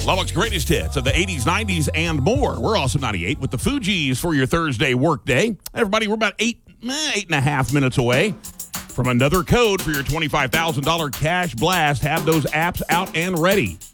Lubbock's greatest hits of the 80s, 90s, and more. We're Awesome 98 with the Fugees for your Thursday workday. Everybody, we're about 8.5 minutes away from another code for your $25,000 cash blast. Have those apps out and ready.